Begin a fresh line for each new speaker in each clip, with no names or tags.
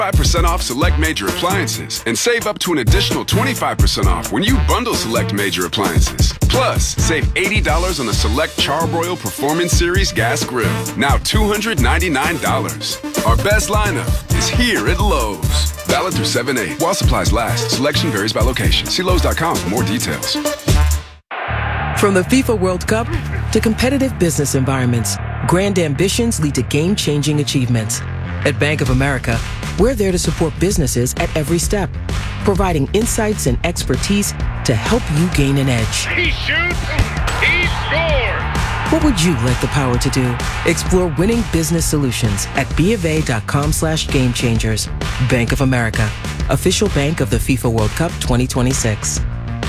5% off select major appliances and save up to an additional 25% off when you bundle select major appliances. Plus, save $80 on a select Charbroil Performance Series gas grill. Now $299. Our best lineup is here at Lowe's. Valid through 7/8. While supplies last, selection varies by location. See Lowe's.com for more details.
From the FIFA World Cup to competitive business environments, grand ambitions lead to game-changing achievements. At Bank of America, we're there to support businesses at every step, providing insights and expertise to help you gain an edge.
He shoots, he scores!
What would you like the power to do? Explore winning business solutions at BofA.com/gamechangers. Bank of America, official bank of the FIFA World Cup 2026.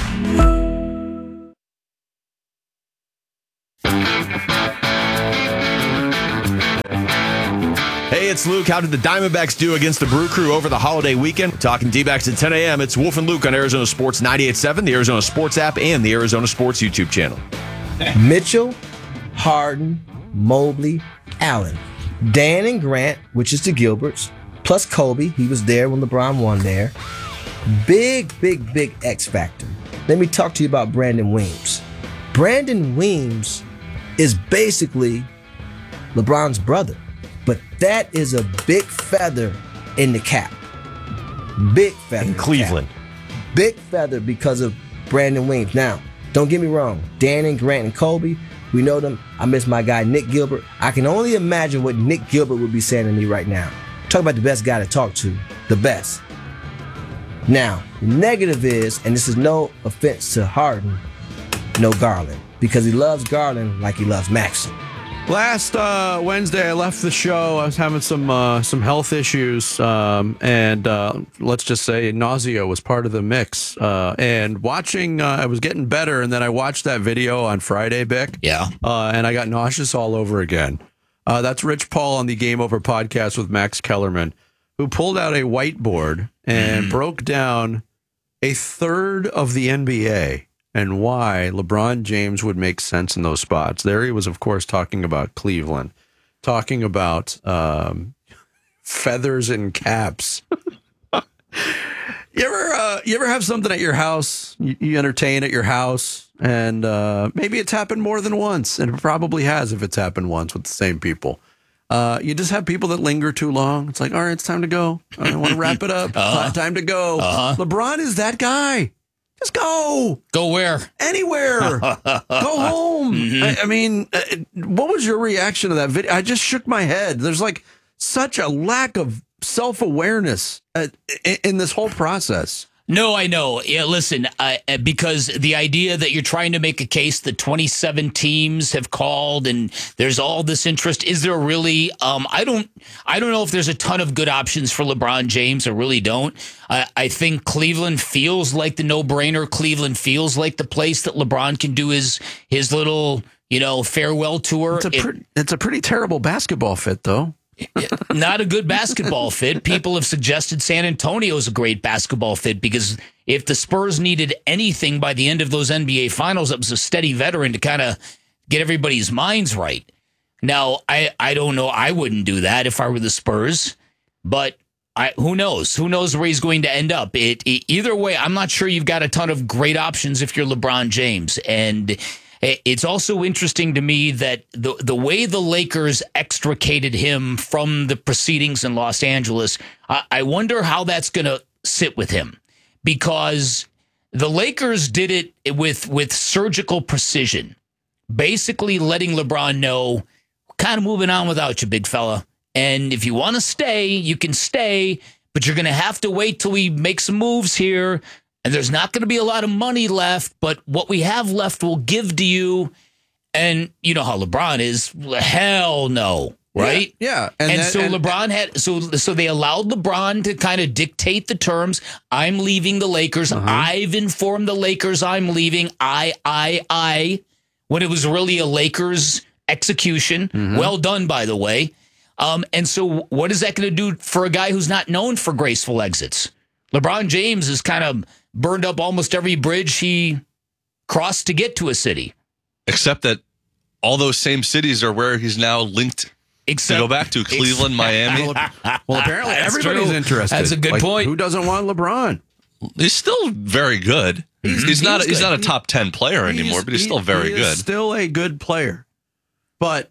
Hey, it's Luke. How did the Diamondbacks do against the Brew Crew over the holiday weekend? We're talking D-backs at 10 a.m. It's Wolf and Luke on Arizona Sports 98.7, the Arizona Sports app, and the Arizona Sports YouTube channel.
Mitchell, Harden, Mobley, Allen, Dan and Grant, which is the Gilberts, plus Kobe. He was there when LeBron won there. Big X factor. Let me talk to you about Brandon Weems. Brandon Weems is basically LeBron's brother. But that is a big feather in the cap. Big feather.
In Cleveland.
Big feather because of Brandon Weems. Now, don't get me wrong. Dan and Grant and Kobe, we know them. I miss my guy, Nick Gilbert. I can only imagine what Nick Gilbert would be saying to me right now. Talk about the best guy to talk to. The best. Now, the negative is, and this is no offense to Harden, no Garland. Because he loves Garland like he loves Maxey.
Last Wednesday, I left the show. I was having some health issues, and let's just say nausea was part of the mix. And watching, I was getting better, and then I watched that video on Friday, Bick.
Yeah.
And I got nauseous all over again. That's Rich Paul on the Game Over podcast with Max Kellerman, who pulled out a whiteboard and broke down a third of the NBA and why LeBron James would make sense in those spots. There he was, of course, talking about Cleveland, talking about feathers and caps. You ever have something at your house, you entertain at your house, and maybe it's happened more than once, and it probably has if it's happened once with the same people. You just have people that linger too long. It's like, all right, it's time to go. I want to wrap it up. Time to go. LeBron is that guy. Just go.
Go where?
Anywhere. Go home. I mean, what was your reaction to that video? I just shook my head. There's like such a lack of self-awareness in this whole process.
No, I know. Yeah, listen, because the idea that you're trying to make a case that 27 teams have called and there's all this interest, is there really? I don't know if there's a ton of good options for LeBron James. I really don't. I think Cleveland feels like the no-brainer. Cleveland feels like the place that LeBron can do his little, farewell tour.
It's a pretty terrible basketball fit, though.
Not a good basketball fit. People have suggested San Antonio is a great basketball fit because if the Spurs needed anything by the end of those NBA finals, it was a steady veteran to kind of get everybody's minds right. Now, I don't know. I wouldn't do that if I were the Spurs, but who knows? Who knows where he's going to end up? Either way, I'm not sure you've got a ton of great options if you're LeBron James. And it's also interesting to me that the way the Lakers extricated him from the proceedings in Los Angeles, I wonder how that's going to sit with him, because the Lakers did it with surgical precision, basically letting LeBron know, we're kind of moving on without you, big fella. And if you want to stay, you can stay, but you're going to have to wait till we make some moves here. And there's not going to be a lot of money left, but what we have left we'll give to you. And you know how LeBron is. Hell no, right?
Yeah.
LeBron had so they allowed LeBron to kind of dictate the terms. I'm leaving the Lakers. I've informed the Lakers I'm leaving. I. When it was really a Lakers execution. Well done, by the way. And so what is that going to do for a guy who's not known for graceful exits? LeBron James is kind of burned up almost every bridge he crossed to get to a city.
Except that all those same cities are where he's now linked
Except,
go back to Cleveland, Miami.
Well, apparently
That's
everybody's
true.
interested.
That's a good point.
Who doesn't want LeBron?
He's still very good. He's not a top 10 player anymore, but he's still very
he
good.
Is still a good player, but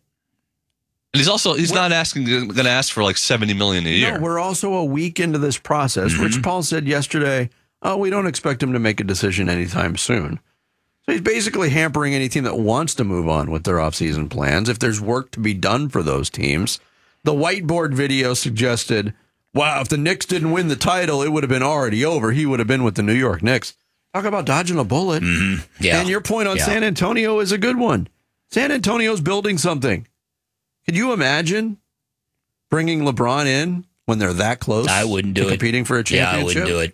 And he's not going to ask for like $70 million a year.
no, we're also a week into this process. Rich Paul said yesterday, "Oh, we don't expect him to make a decision anytime soon." So he's basically hampering any team that wants to move on with their offseason plans. If there's work to be done for those teams, the whiteboard video suggested, "Wow, if the Knicks didn't win the title, it would have been already over. He would have been with the New York Knicks." Talk about dodging a bullet.
Yeah.
And your point on San Antonio is a good one. San Antonio's building something. Could you imagine bringing LeBron in when they're that close?
I wouldn't do
to
it.
Competing for a championship?
Yeah, I wouldn't do it.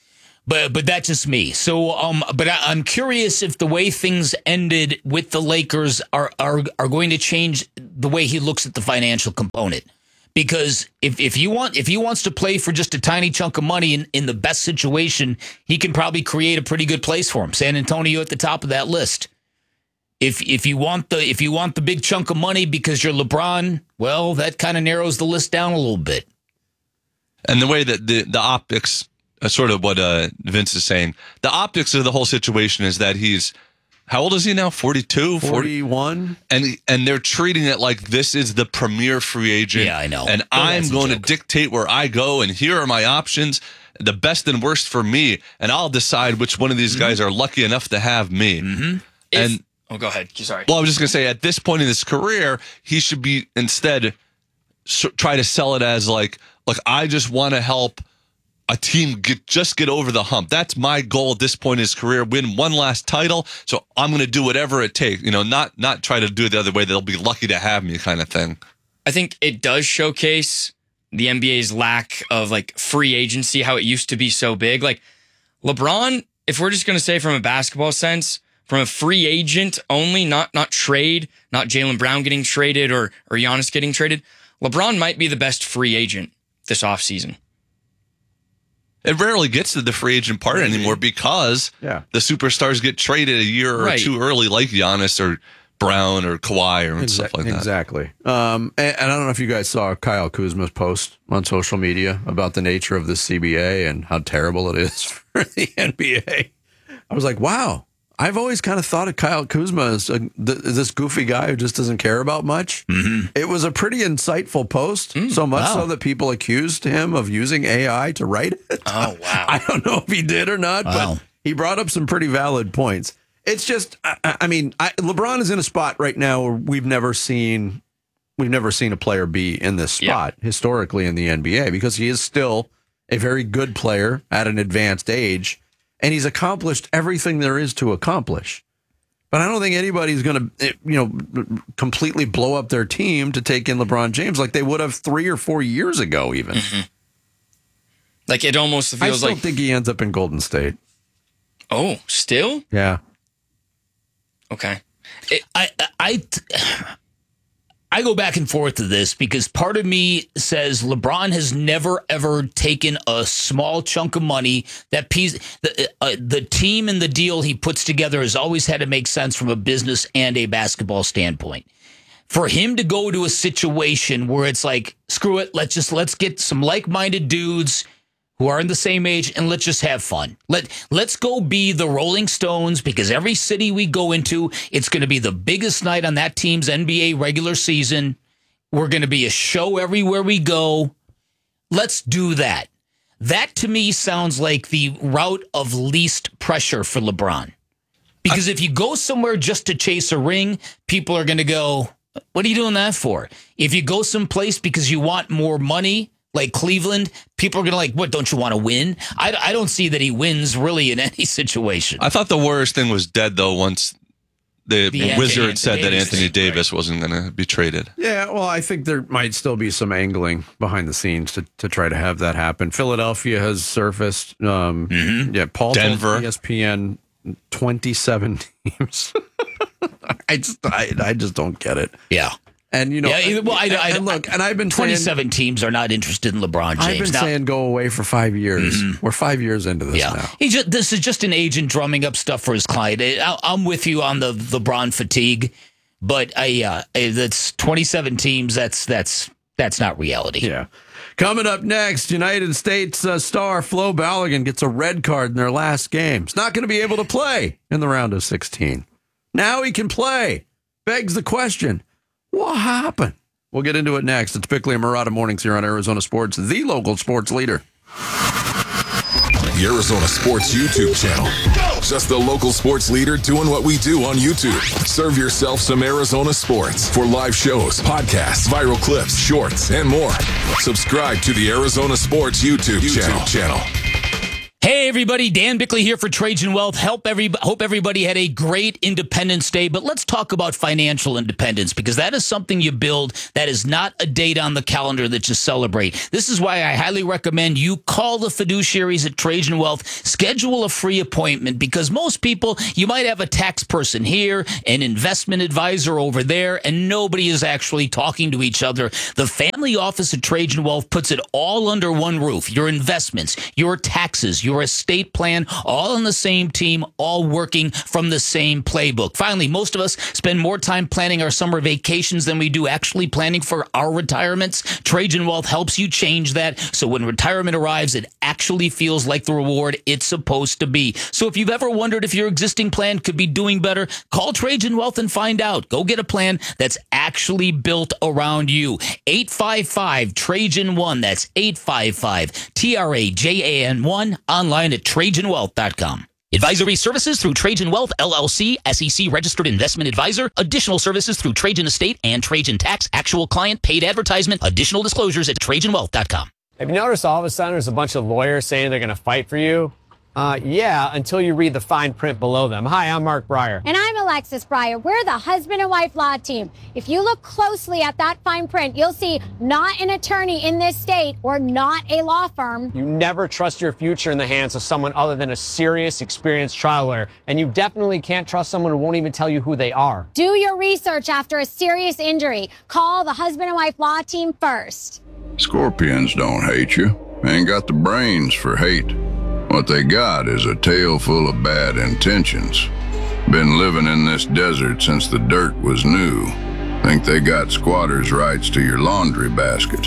But that's just me. So, I'm curious if the way things ended with the Lakers are going to change the way he looks at the financial component. Because if he wants to play for just a tiny chunk of money in the best situation, he can probably create a pretty good place for him. San Antonio at the top of that list. If you want the big chunk of money because you're LeBron, well, that kind of narrows the list down a little bit.
And the way that the optics, sort of what Vince is saying, the optics of the whole situation is that he's, how old is he now? 42?
41?
And they're treating it like this is the premier free agent.
Yeah, I know.
And
Well,
I'm
that's a
going to
joke.
dictate where I go, and here are my options, the best and worst for me, and I'll decide which one of these guys are lucky enough to have me. And
go ahead. Sorry.
well, I was just going to say, at this point in his career, he should be instead try to sell it as like, look, I just want to help a team get over the hump. That's my goal at this point in his career, win one last title. So I'm going to do whatever it takes, not try to do it the other way. They'll be lucky to have me kind of thing.
I think it does showcase the NBA's lack of like free agency, how it used to be so big. Like LeBron, if we're just going to say from a basketball sense, from a free agent only, not trade, not Jaylen Brown getting traded or Giannis getting traded, LeBron might be the best free agent this offseason.
It rarely gets to the free agent part anymore because the superstars get traded a year or two early, like Giannis or Brown or Kawhi or stuff like that.
Exactly. And I don't know if you guys saw Kyle Kuzma's post on social media about the nature of the CBA and how terrible it is for the NBA. I was like, wow. I've always kind of thought of Kyle Kuzma as this goofy guy who just doesn't care about much. It was a pretty insightful post, so much so that people accused him of using AI to write it.
Oh, wow.
I don't know if he did or not, but he brought up some pretty valid points. It's just, LeBron is in a spot right now where we've never seen a player be in this spot historically in the NBA because he is still a very good player at an advanced age. And he's accomplished everything there is to accomplish. But I don't think anybody's going to, completely blow up their team to take in LeBron James like they would have 3 or 4 years ago, even.
Like it almost feels
I still
like.
think he ends up in Golden State.
Oh, still?
Yeah.
Okay.
I go back and forth to this because part of me says LeBron has never, ever taken a small chunk of money. The team and the deal he puts together has always had to make sense from a business and a basketball standpoint. For him to go to a situation where it's like, screw it, let's get some like-minded dudes who are in the same age, and let's just have fun. Let's go be the Rolling Stones, because every city we go into, it's going to be the biggest night on that team's NBA regular season. We're going to be a show everywhere we go. Let's do that. That, to me, sounds like the route of least pressure for LeBron. Because if you go somewhere just to chase a ring, people are going to go, what are you doing that for? If you go someplace because you want more money, like Cleveland, people are going to like, what, don't you want to win? I don't see that he wins really in any situation.
I thought the worst thing was dead, though, once the Wizard said that Anthony Davis wasn't going to be traded.
Yeah, well, I think there might still be some angling behind the scenes to try to have that happen. Philadelphia has surfaced. Yeah, Paul
Denver.
told ESPN 27 teams. I just don't get it.
Yeah.
And, I've been
27 teams are not interested in LeBron James.
I've been saying go away for 5 years. We're 5 years into this now.
This is just an agent drumming up stuff for his client. I'm with you on the LeBron fatigue. But that's 27 teams. That's not reality.
Yeah. Coming up next, United States star Flo Balogun gets a red card in their last game. He's not going to be able to play in the round of 16. Now he can play. Begs the question, what happened? We'll get into it next. It's Bickley and Marotta Mornings here on Arizona Sports, the local sports leader.
The Arizona Sports YouTube channel. Just the local sports leader doing what we do on YouTube. Serve yourself some Arizona sports for live shows, podcasts, viral clips, shorts, and more. Subscribe to the Arizona Sports YouTube channel.
Hey everybody, Dan Bickley here for Trajan Wealth. Hope everybody had a great Independence Day, but let's talk about financial independence because that is something you build. That is not a date on the calendar that you celebrate. This is why I highly recommend you call the fiduciaries at Trajan Wealth, schedule a free appointment because most people, you might have a tax person here, an investment advisor over there, and nobody is actually talking to each other. The family office at Trajan Wealth puts it all under one roof. Your investments, your taxes, your estate plan, all on the same team, all working from the same playbook. Finally, most of us spend more time planning our summer vacations than we do actually planning for our retirements. Trajan Wealth helps you change that so when retirement arrives, it actually feels like the reward it's supposed to be. So if you've ever wondered if your existing plan could be doing better, call Trajan Wealth and find out. Go get a plan that's actually built around you. 855-TRAJAN-1. That's 855-TRAJAN-1. Online at TrajanWealth.com. Advisory services through Trajan Wealth, LLC, SEC registered investment advisor. Additional services through Trajan Estate and Trajan Tax. Actual client paid advertisement. Additional disclosures at TrajanWealth.com.
Have you noticed all of a sudden there's a bunch of lawyers saying they're going to fight for you? Yeah, until you read the fine print below them. Hi, I'm Mark Breyer.
And I'm Alexis Breyer. We're the husband and wife law team. If you look closely at that fine print, you'll see not an attorney in this state or not a law firm.
You never trust your future in the hands of someone other than a serious, experienced trial lawyer. And you definitely can't trust someone who won't even tell you who they are.
Do your research after a serious injury. Call the husband and wife law team first.
Scorpions don't hate you. Ain't got the brains for hate. What they got is a tail full of bad intentions. Been living in this desert since the dirt was new. Think they got squatters' rights to your laundry basket.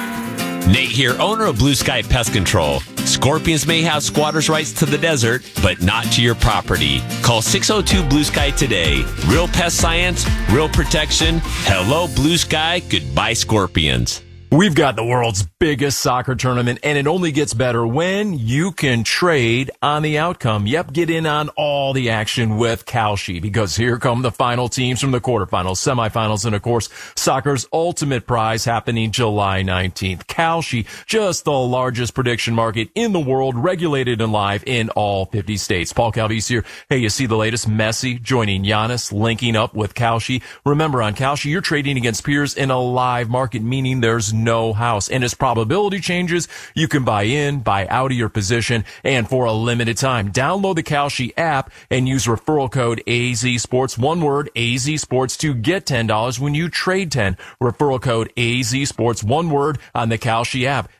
Nate here, owner of Blue Sky Pest Control. Scorpions may have squatters' rights to the desert, but not to your property. Call 602 Blue Sky today. Real pest science, real protection. Hello, Blue Sky. Goodbye, Scorpions.
We've got the world's biggest soccer tournament, and it only gets better when you can trade on the outcome. Yep, get in on all the action with Kalshi, because here come the final teams from the quarterfinals, semifinals, and of course, soccer's ultimate prize happening July 19th. Kalshi, just the largest prediction market in the world, regulated and live in all 50 states. Paul Calvise here. Hey, you see the latest? Messi joining Giannis, linking up with Kalshi. Remember, on Kalshi, you're trading against peers in a live market, meaning there's no house. And as probability changes, you can buy in, buy out of your position, and for a limited time. Download the Kalshi app and use referral code AZSports, one word, AZSports, to get $10 when you trade 10. Referral code AZSports, one word, on the Kalshi app.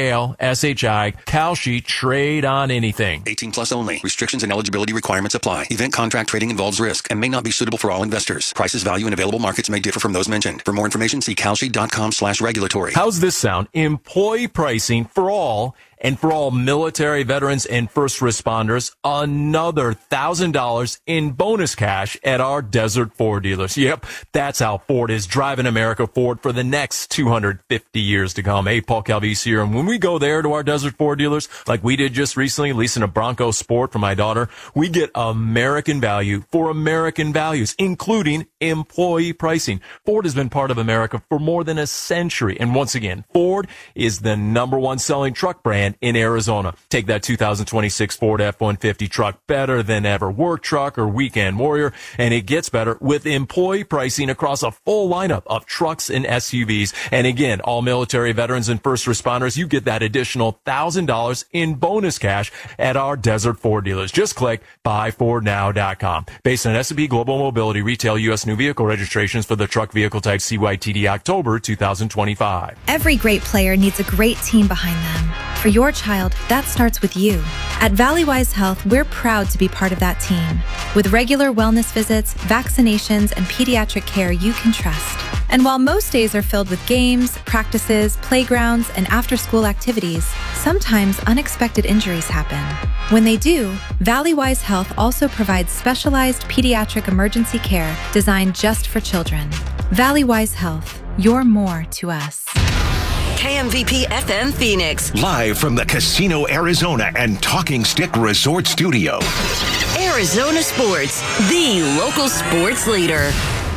Kalshi, Kalshi, trade on anything.
18 plus only. Restrictions and eligibility requirements apply. Event contract trading involves risk and may not be suitable for all investors. Prices, value, and available markets may differ from those mentioned. For more information, see kalshi.com/regulatory.
How's this sound? Employee pricing for all, and for all military veterans and first responders, another $1,000 in bonus cash at our Desert Ford dealers. Yep, that's how Ford is driving America forward for the next 250 years to come. Hey, Paul Calvise here. And when we go there to our Desert Ford dealers, like we did just recently, leasing a Bronco Sport for my daughter, we get American value for American values, including employee pricing. Ford has been part of America for more than a century. And once again, Ford is the #1 selling truck brand in Arizona. Take that 2026 Ford F-150 truck, better than ever. Work truck or weekend warrior, and it gets better with employee pricing across a full lineup of trucks and SUVs. And again, all military veterans and first responders, you get that additional $1,000 in bonus cash at our Desert Ford dealers. Just click buyfordnow.com. Based on S&P Global Mobility, retail U.S. new vehicle registrations for the truck vehicle type CYTD October 2025.
Every great player needs a great team behind them. For your child, that starts with you. At Valleywise Health, we're proud to be part of that team. With regular wellness visits, vaccinations, and pediatric care you can trust. And while most days are filled with games, practices, playgrounds, and after-school activities, sometimes unexpected injuries happen. When they do, Valleywise Health also provides specialized pediatric emergency care designed just for children. Valleywise Health, you're more to us.
KMVP FM Phoenix.
Live from the Casino Arizona and Talking Stick Resort Studio.
Arizona Sports, the local sports leader.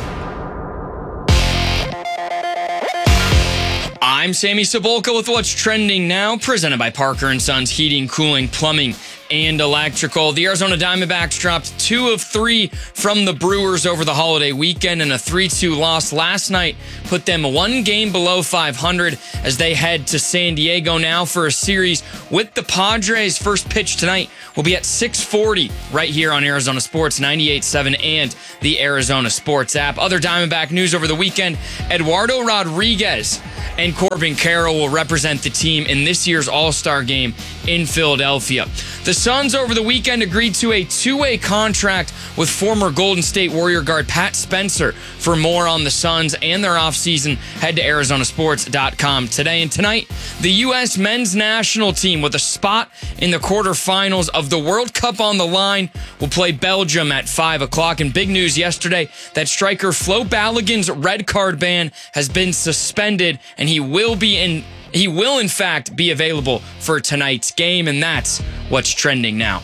I'm Sammy Cebulka with what's trending now, presented by Parker & Sons Heating, Cooling, Plumbing, and Electrical. The Arizona Diamondbacks dropped 2 of 3 from the Brewers over the holiday weekend, and a 3-2 loss last night put them 1 game below 500 as they head to San Diego now for a series with the Padres. First pitch tonight will be at 6:40 right here on Arizona Sports 98.7 and the Arizona Sports app. Other Diamondback news over the weekend, Eduardo Rodriguez and Corbin Carroll will represent the team in this year's All-Star game in Philadelphia. The Suns over the weekend agreed to a 2-way contract with former Golden State Warrior guard Pat Spencer. For more on the Suns and their offseason, head to Arizonasports.com today. And tonight, the U.S. men's national team, with a spot in the quarterfinals of the World Cup on the line, will play Belgium at 5 o'clock. And big news yesterday that striker Flo Balogun's red card ban has been suspended, and he will in fact be available for tonight's game. And that's what's trending now.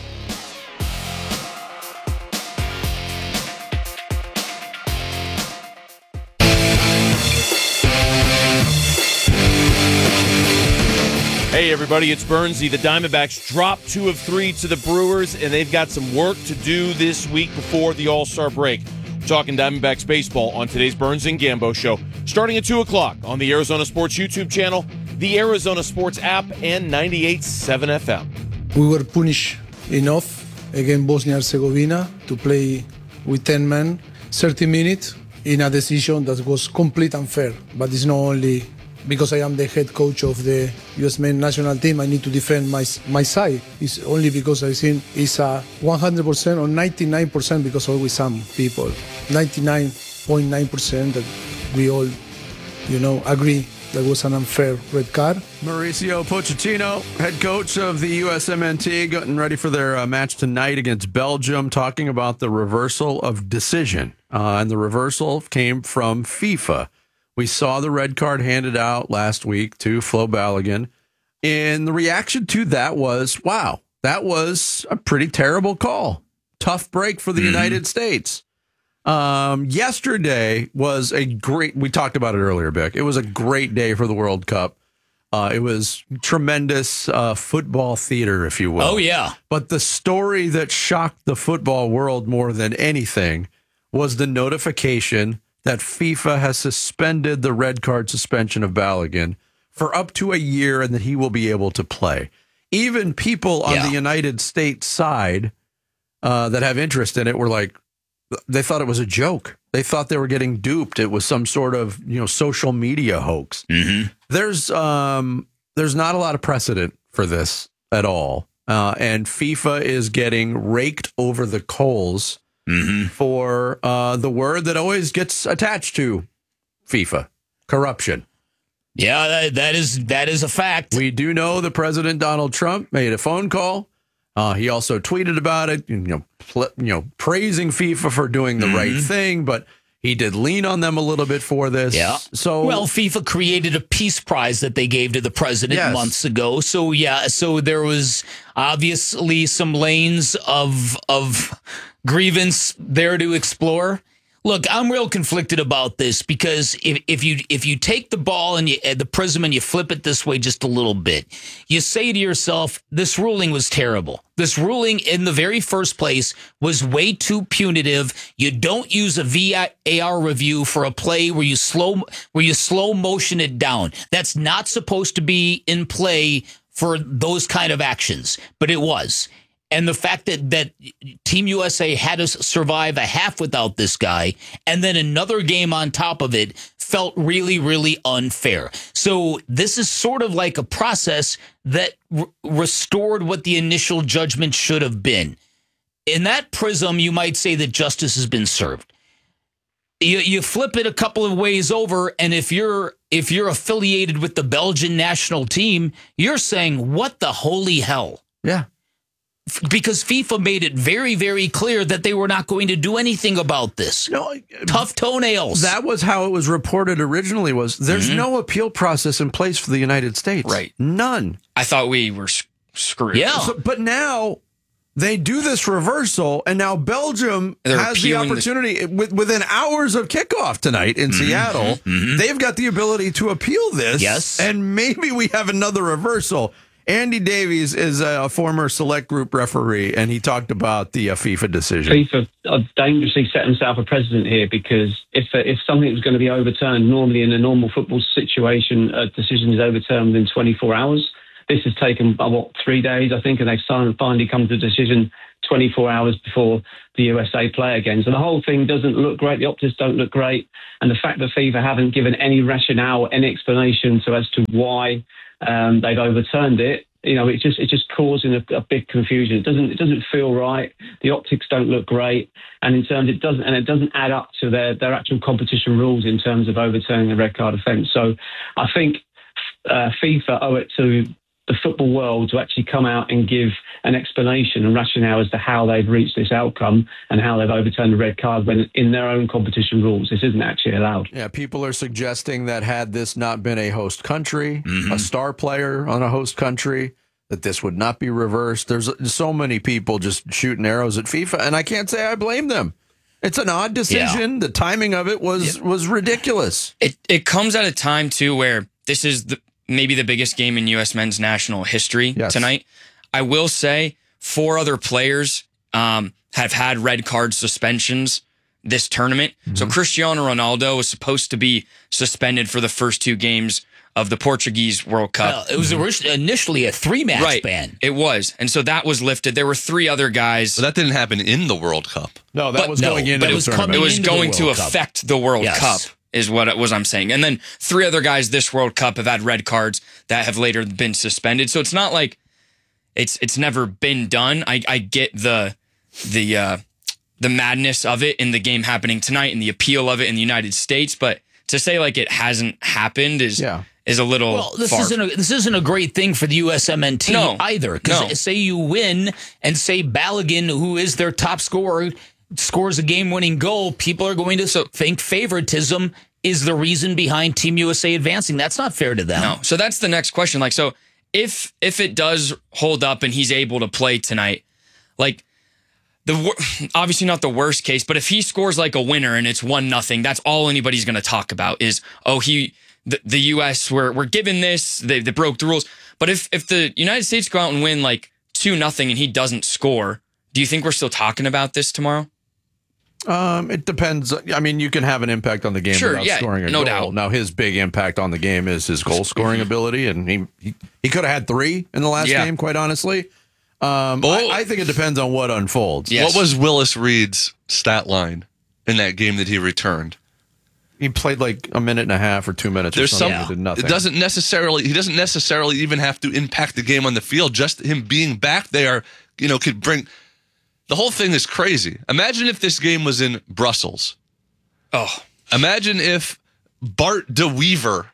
Hey everybody, it's Bernsey. The Diamondbacks dropped 2 of 3 to the Brewers, and they've got some work to do this week before the All-Star break. We're talking Diamondbacks baseball on today's Burns and Gambo show, starting at 2 o'clock on the Arizona Sports YouTube channel, the Arizona Sports app, and 98.7 FM.
We were punished enough against Bosnia-Herzegovina to play with 10 men, 30 minutes, in a decision that was completely unfair. But it's not only because I am the head coach of the U.S. men's national team, I need to defend my side. It's only because I think it's a 100% or 99% because always some people, 99.9% that we all, agree that was an unfair red card.
Mauricio Pochettino, head coach of the USMNT, getting ready for their match tonight against Belgium, talking about the reversal of decision. And the reversal came from FIFA. We saw the red card handed out last week to Flo Balogun. And the reaction to that was, wow, that was a pretty terrible call. Tough break for the United States. Yesterday was we talked about it earlier, Bick. It was a great day for the World Cup. It was tremendous football theater, if you will.
Oh, yeah.
But the story that shocked the football world more than anything was the notification that FIFA has suspended the red card suspension of Balogun for up to a year and that he will be able to play. Even people on the United States side that have interest in it were like, they thought it was a joke. They thought they were getting duped. It was some sort of, social media hoax. Mm-hmm. There's not a lot of precedent for this at all. And FIFA is getting raked over the coals for the word that always gets attached to FIFA, corruption.
Yeah, that is a fact.
We do know that President Donald Trump made a phone call. He also tweeted about it, praising FIFA for doing the right thing, but he did lean on them a little bit for this.
Yeah.
So,
FIFA created a peace prize that they gave to the president months ago. So there was obviously some lanes of grievance there to explore. Look, I'm real conflicted about this because if you take the ball and the prism and you flip it this way just a little bit, you say to yourself, this ruling was terrible. This ruling in the very first place was way too punitive. You don't use a VAR review for a play where you slow motion it down. That's not supposed to be in play for those kind of actions, but it was. And the fact that Team USA had to survive a half without this guy, and then another game on top of it, felt really, really unfair. So this is sort of like a process that restored what the initial judgment should have been. In that prism, you might say that justice has been served. You flip it a couple of ways over, and if you're affiliated with the Belgian national team, you're saying, what the holy hell?
Yeah.
Because FIFA made it very, very clear that they were not going to do anything about this.
No,
tough toenails.
That was how it was reported originally. Was there's no appeal process in place for the United States?
Right.
None.
I thought we were screwed.
Yeah.
But now they do this reversal, and now Belgium has the opportunity within hours of kickoff tonight in Seattle. They've got the ability to appeal this.
Yes.
And maybe we have another reversal. Andy Davies is a former select group referee, and he talked about the FIFA decision.
FIFA have dangerously set themselves a precedent here, because if something was going to be overturned, normally in a normal football situation, a decision is overturned within 24 hours. This has taken, 3 days, I think, and they've finally come to a decision 24 hours before the USA play again. So the whole thing doesn't look great. The optics don't look great. And the fact that FIFA haven't given any rationale, any explanation as to why they've overturned it, it's just causing a big confusion. It doesn't feel right. The optics don't look great, and in terms it doesn't add up to their actual competition rules in terms of overturning a red card offence. So I think FIFA owe it to the football world to actually come out and give an explanation and rationale as to how they've reached this outcome and how they've overturned the red card when in their own competition rules this isn't actually allowed.
Yeah, people are suggesting that had this not been a host country, a star player on a host country, that this would not be reversed. There's so many people just shooting arrows at FIFA, and I can't say I blame them. It's an odd decision. Yeah. The timing of it was ridiculous.
It comes at a time, too, where this is maybe the biggest game in U.S. men's national history tonight. I will say 4 other players have had red card suspensions this tournament. So Cristiano Ronaldo was supposed to be suspended for the first 2 games of the Portuguese World Cup.
It was initially a 3-match ban.
It was. And so that was lifted. There were 3 other guys.
But that didn't happen in the World Cup.
No, that was going into the tournament.
It was going to affect the World Cup. Is what I'm saying. And then 3 other guys this World Cup have had red cards that have later been suspended. So it's not like it's never been done. I get the madness of it in the game happening tonight and the appeal of it in the United States, but to say like it hasn't happened is a little far.
This isn't a great thing for the USMNT either. Because say you win and say Balogun, who is their top scorer, scores a game-winning goal, people are going to think favoritism is the reason behind Team USA advancing. That's not fair to them.
No. So that's the next question. Like, so if it does hold up and he's able to play tonight, like obviously not the worst case, but if he scores like a winner and it's 1-0, that's all anybody's going to talk about is, the U.S. we're given this, they broke the rules. But if the United States go out and win like 2-0 and he doesn't score, do you think we're still talking about this tomorrow?
It depends. I mean, you can have an impact on the game without scoring a goal.
No doubt.
Now, his big impact on the game is his goal scoring ability, and he could have had 3 in the last game, quite honestly. I think it depends on what unfolds.
Yes. What was Willis Reed's stat line in that game that he returned?
He played like a minute and a half or 2 minutes. There's something. Did nothing.
He doesn't necessarily even have to impact the game on the field. Just him being back there, could bring. The whole thing is crazy. Imagine if this game was in Brussels.
Oh.
Imagine if Bart de Wever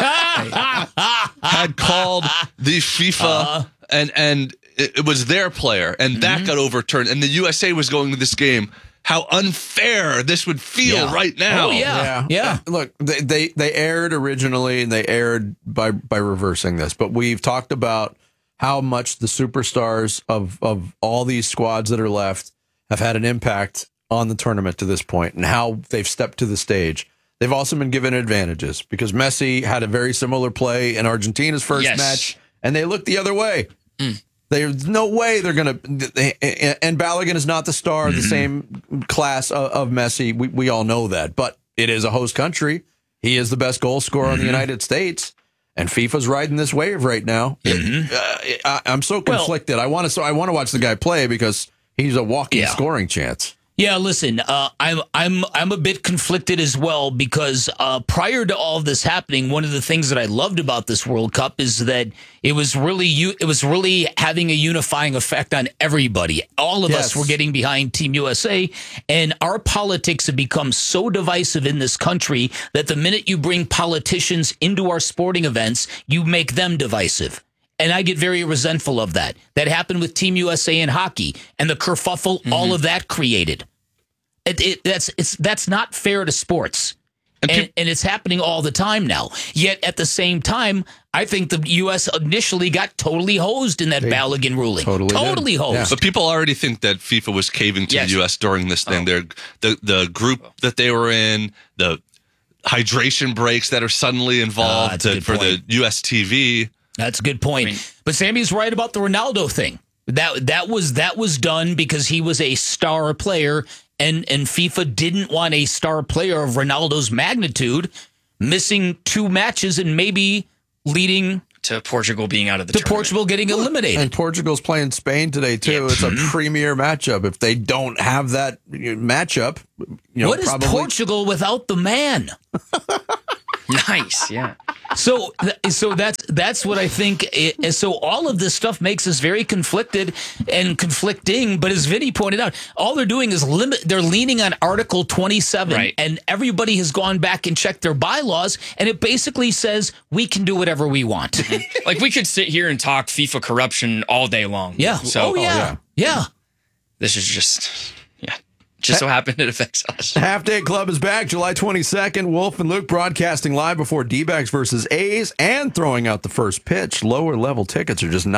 had called the FIFA and it was their player and that got overturned and the USA was going to this game. How unfair this would feel right now.
Oh, yeah.
Look, they erred originally and they erred by reversing this. But we've talked about how much the superstars of all these squads that are left have had an impact on the tournament to this point and how they've stepped to the stage. They've also been given advantages because Messi had a very similar play in Argentina's first match, and they looked the other way. There's no way they're going to... And Balogun is not the star, the same class of Messi. We all know that. But it is a host country. He is the best goal scorer in the United States. And FIFA's riding this wave right now. I'm so conflicted. I want to watch the guy play because he's a walking scoring chance.
Yeah, listen, I'm a bit conflicted as well because prior to all of this happening, one of the things that I loved about this World Cup is that it was really having a unifying effect on everybody. All of us were getting behind Team USA, and our politics have become so divisive in this country that the minute you bring politicians into our sporting events, you make them divisive. And I get very resentful of that. That happened with Team USA in hockey and the kerfuffle all of that created. That's not fair to sports. And it's happening all the time now. Yet at the same time, I think the U.S. initially got totally hosed in that Balogun ruling. Totally hosed.
Yeah. But people already think that FIFA was caving to the U.S. during this thing. The group that they were in, the hydration breaks that are suddenly involved for the U.S. TV.
That's a good point. But Sammy's right about the Ronaldo thing. That was done because he was a star player, and FIFA didn't want a star player of Ronaldo's magnitude missing 2 matches and maybe leading
to Portugal being out of the tournament.
Portugal getting eliminated.
And Portugal's playing Spain today too. Yeah. It's a premier matchup. If they don't have that matchup,
what is Portugal without the man?
Nice, yeah.
So that's what I think. So all of this stuff makes us very conflicted and conflicting. But as Vinny pointed out, all they're doing is they're leaning on Article 27, and everybody has gone back and checked their bylaws, and it basically says we can do whatever we want.
Like we could sit here and talk FIFA corruption all day long.
Yeah.
So,
yeah.
This is just so happened it affects us.
Half Day Club is back July 22nd. Wolf and Luke broadcasting live before D-backs versus A's and throwing out the first pitch. Lower level tickets are just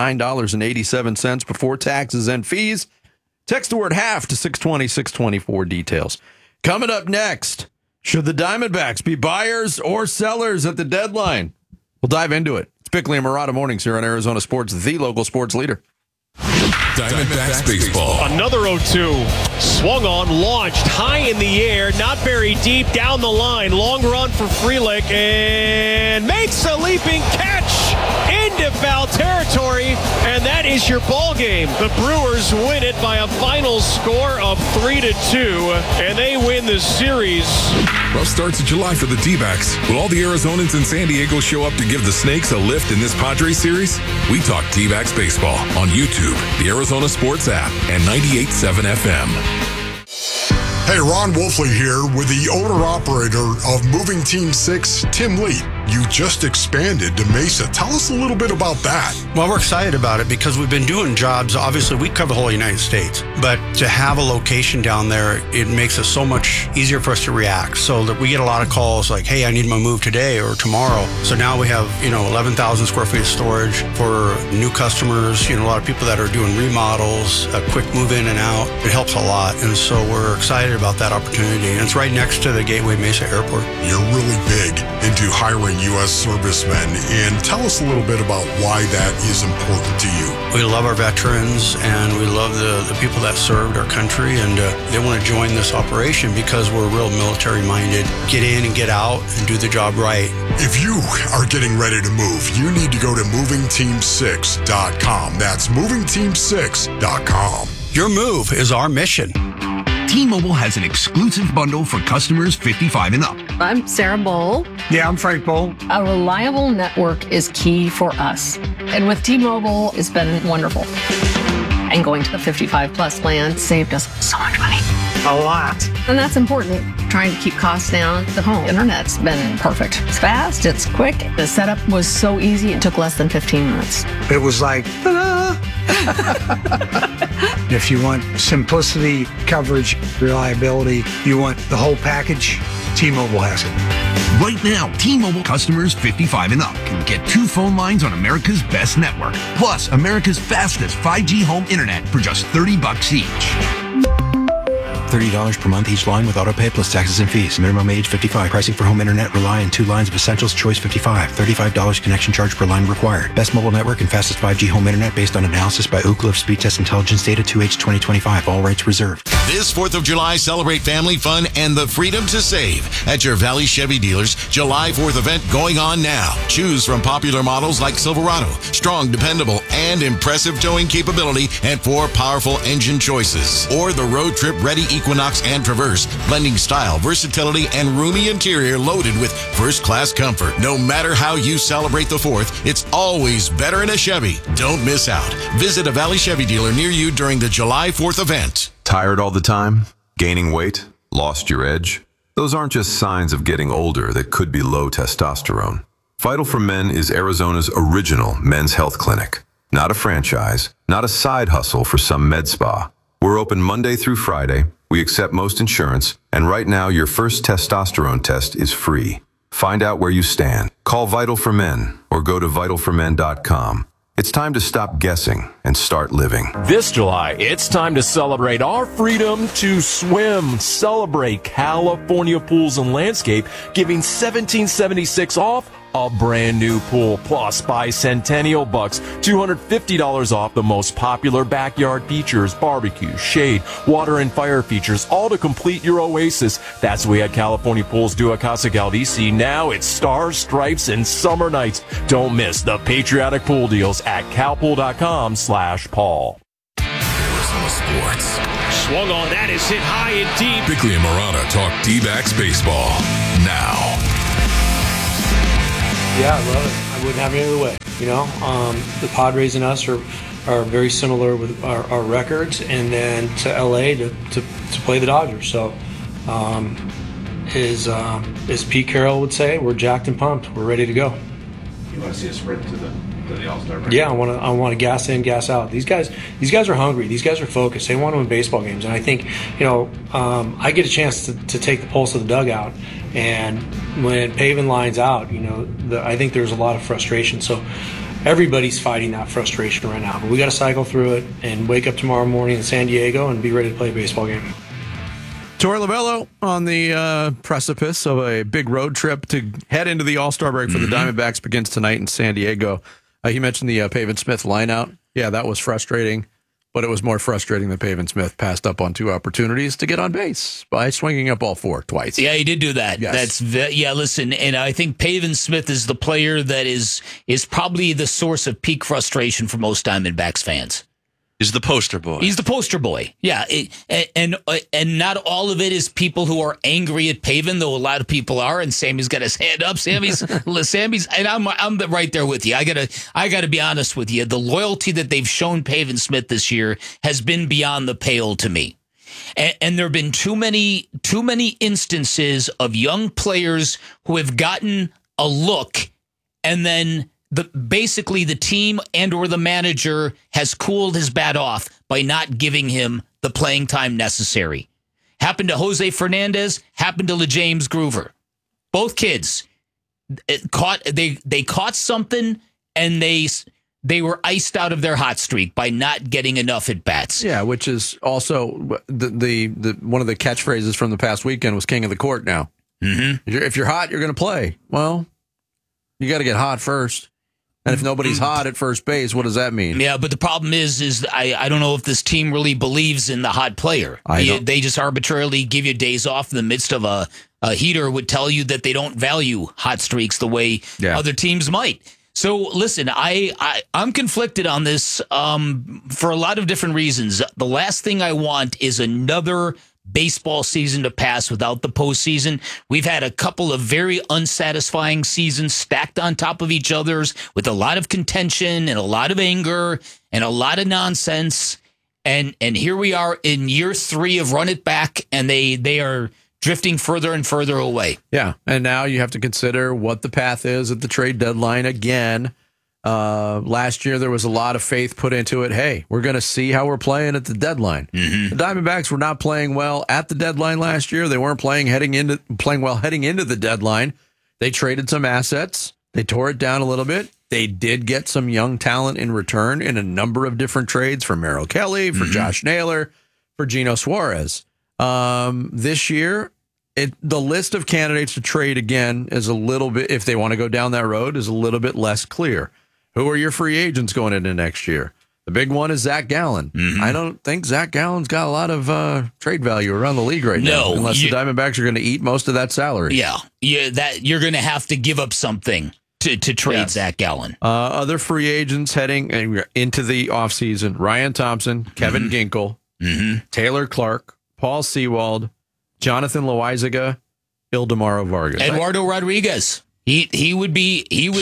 $9.87 before taxes and fees. Text the word half to 620-620 for details. Coming up next, should the Diamondbacks be buyers or sellers at the deadline? We'll dive into it. It's Bickley and Murata Mornings here on Arizona Sports, the local sports leader.
Diamondbacks baseball.
Another 0-2. Swung on, launched high in the air, not very deep, down the line. Long run for Frelick, and makes a leaping catch into foul territory, and that is your ball game. The Brewers win it by a final score of 3-2, and they win the series.
Rough start to July for the D-backs. Will all the Arizonans in San Diego show up to give the Snakes a lift in this Padres series? We talk D-backs baseball on YouTube, the Arizona Sports app, and 98.7 FM.
Hey, Ron Wolfley here with the owner-operator of Moving Team 6, Tim Lee. You just expanded to Mesa. Tell us a little bit about that.
Well, we're excited about it because we've been doing jobs. Obviously, we cover the whole United States. But to have a location down there, it makes it so much easier for us to react. So that we get a lot of calls like, hey, I need my move today or tomorrow. So now we have, 11,000 square feet of storage for new customers, a lot of people that are doing remodels, a quick move in and out. It helps a lot. And so we're excited about that opportunity. And it's right next to the Gateway Mesa Airport.
You're really big into hiring U.S. servicemen, and tell us a little bit about why that is important to you.
We love our veterans, and we love the people that served our country, and they want to join this operation because we're real military-minded. Get in and get out and do the job right.
If you are getting ready to move, you need to go to movingteam6.com. That's movingteam6.com.
Your move is our mission.
T-Mobile has an exclusive bundle for customers 55 and up.
I'm Sarah Bowl.
Yeah, I'm Frank Bowl.
A reliable network is key for us. And with T-Mobile, it's been wonderful. And going to the 55 plus plan saved us so much money.
A lot.
And that's important. Trying to keep costs down. The home internet's been perfect. It's fast, it's quick. The setup was so easy, it took less than 15 minutes.
It was like, ta-da! If you want simplicity, coverage, reliability, you want the whole package, T-Mobile has it.
Right now, T-Mobile customers 55 and up can get 2 phone lines on America's best network, plus America's fastest 5G home internet for just $30 each.
$30 per month each line with autopay plus taxes and fees. Minimum age 55. Pricing for home internet rely on 2 lines of essentials. Choice 55. $35 connection charge per line required. Best mobile network and fastest 5G home internet based on analysis by Ookla of Speed Test Intelligence Data 2H 2025. All rights reserved.
This 4th of July, celebrate family fun and the freedom to save at your Valley Chevy dealers. July 4th event going on now. Choose from popular models like Silverado, strong, dependable, and impressive towing capability, and 4 powerful engine choices. Or the road trip ready Equinox and Traverse, blending style, versatility, and roomy interior loaded with first-class comfort. No matter how you celebrate the 4th, it's always better in a Chevy. Don't miss out. Visit a Valley Chevy dealer near you during the July 4th event.
Tired all the time? Gaining weight? Lost your edge? Those aren't just signs of getting older that could be low testosterone. Vital for Men is Arizona's original men's health clinic. Not a franchise, not a side hustle for some med spa. We're open Monday through Friday. We accept most insurance, and right now your first testosterone test is free. Find out where you stand. Call Vital for Men or go to vitalformen.com. It's time to stop guessing and start living.
This July, it's time to celebrate our freedom to swim. Celebrate California Pools and Landscape, giving $1,776 off a brand new pool. Plus, buy Centennial Bucks, $250 off the most popular backyard features, barbecue, shade, water, and fire features, all to complete your oasis. That's what we had California Pools do at Casa Galdici. Now it's stars, stripes, and summer nights. Don't miss the patriotic pool deals at calpool.com/Paul.
Arizona Sports.
Swung on, that is hit high and deep.
Bickley and Marana talk D-backs baseball now.
Yeah, I love it. I wouldn't have it any other way. The Padres and us are very similar with our records, and then to LA to play the Dodgers. So, as Pete Carroll would say, we're jacked and pumped. We're ready to go.
You want to see a sprint to the All-Star break?
Yeah, I want to gas in, gas out. These guys are hungry. These guys are focused. They want to win baseball games, and I think I get a chance to take the pulse of the dugout. And when Pavin lines out, I think there's a lot of frustration. So everybody's fighting that frustration right now. But we got to cycle through it and wake up tomorrow morning in San Diego and be ready to play a baseball game.
Torey Lovullo on the precipice of a big road trip to head into the All-Star break for the Diamondbacks begins tonight in San Diego. He mentioned the Pavin Smith lineout. Yeah, that was frustrating, but it was more frustrating that Pavin Smith passed up on 2 opportunities to get on base by swinging up all 4 twice.
Yeah, he did do that.
Yes.
Listen, and I think Pavin Smith is the player that is probably the source of peak frustration for most Diamondbacks fans.
He's the poster boy.
He's the poster boy. Yeah, and not all of it is people who are angry at Pavin, though a lot of people are. And Sammy's got his hand up. Sammy's, and I'm right there with you. I gotta be honest with you. The loyalty that they've shown Pavin Smith this year has been beyond the pale to me. And there have been too many instances of young players who have gotten a look, and then basically the team and or the manager has cooled his bat off by not giving him the playing time necessary. Happened to Jose Fernandez, happened to LeJames Groover. Both kids they caught something, and they were iced out of their hot streak by not getting enough at bats.
Yeah, which is also the one of the catchphrases from the past weekend was king of the court now.
Mm-hmm.
If you're hot, you're going to play. Well, you got to get hot first. And if nobody's hot at first base, what does that mean?
Yeah, but the problem is I don't know if this team really believes in the hot player. They just arbitrarily give you days off in the midst of a heater would tell you that they don't value hot streaks the way other teams might. So listen, I'm conflicted on this for a lot of different reasons. The last thing I want is another baseball season to pass without the postseason. We've had a couple of very unsatisfying seasons stacked on top of each other's with a lot of contention and a lot of anger and a lot of nonsense. And here we are in year 3 of Run It Back, and they are drifting further and further away.
Yeah, and now you have to consider what the path is at the trade deadline again. Last year, there was a lot of faith put into it. Hey, we're going to see how we're playing at the deadline.
Mm-hmm.
The Diamondbacks were not playing well at the deadline last year. They weren't playing well heading into the deadline. They traded some assets. They tore it down a little bit. They did get some young talent in return in a number of different trades for Merrill Kelly, for Josh Naylor, for Gino Suarez. This year, the list of candidates to trade again is a little bit, if they want to go down that road, is a little bit less clear. Who are your free agents going into next year? The big one is Zach Gallen. I don't think Zach Gallen's got a lot of trade value around the league right now, unless the Diamondbacks are going to eat most of that salary.
That you're going to have to give up something to trade Zach Gallen.
Other free agents heading into the offseason, Ryan Thompson, Kevin Ginkel, Taylor Clark, Paul Sewald, Jonathan Loaizaga, Ildemaro Vargas.
Eduardo Rodriguez. He would be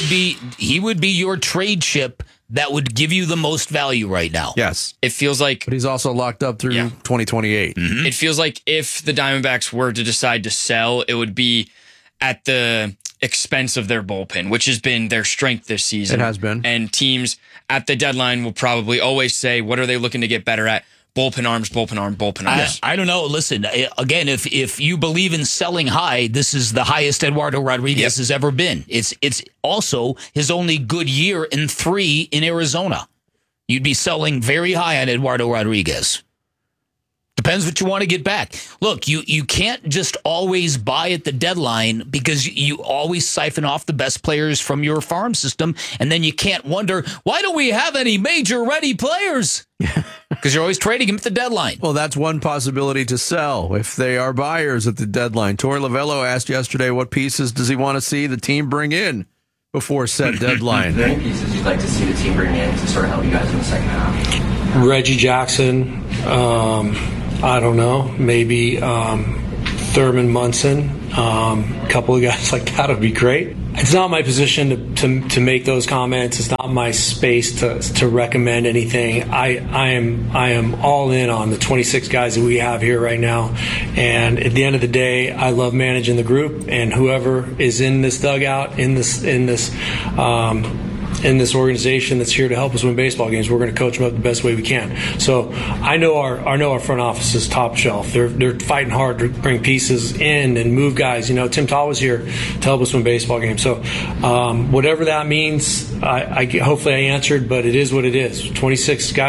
your trade chip that would give you the most value right now.
Yes.
It feels like...
But he's also locked up through 2028.
It feels like if the Diamondbacks were to decide to sell, it would be at the expense of their bullpen, which has been their strength this season.
It has been.
And teams at the deadline will probably always say, what are they looking to get better at? Bullpen arms, bullpen arms.
I don't know. Listen, again, if you believe in selling high, this is the highest Eduardo Rodriguez has ever been. It's also his only good year in 3 in Arizona. You'd be selling very high on Eduardo Rodriguez. Depends what you want to get back. Look, you can't just always buy at the deadline because you always siphon off the best players from your farm system, and then you can't wonder, why don't we have any major-ready players? Because you're always trading them at the deadline.
Well, that's one possibility to sell if they are buyers at the deadline. Torey Lovello asked yesterday what pieces does he want to see the team bring in before said deadline.
Are there any pieces you'd like to see the team bring in to sort of help you guys in the second half?
Reggie Jackson, I don't know, maybe Thurman Munson, a couple of guys like that would be great. It's not my position to make those comments. It's not my space to recommend anything. I am all in on the 26 guys that we have here right now. And at the end of the day, I love managing the group, and whoever is in this dugout, in this organization that's here to help us win baseball games, we're going to coach them up the best way we can. So I know our front office is top shelf. They're fighting hard to bring pieces in and move guys. You know, Tim Tall was here to help us win baseball games. So whatever that means, hopefully I answered, but it is what it is. 26 guys.